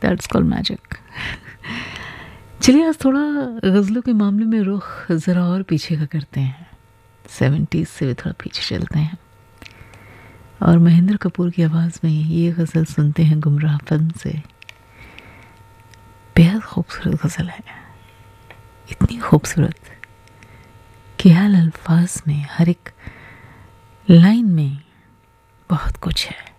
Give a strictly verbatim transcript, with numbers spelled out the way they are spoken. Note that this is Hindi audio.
That's called magic. चलिए आज थोड़ा गज़लों के मामले में रुख ज़रा और पीछे का करते हैं, सेवेंटीज़ से भी थोड़ा पीछे चलते हैं और महेंद्र कपूर की आवाज़ में ये गज़ल सुनते हैं गुमराह फिल्म से। बेहद खूबसूरत गज़ल है, इतनी खूबसूरत कि हर अल्फाज में, हर एक लाइन में बहुत कुछ है।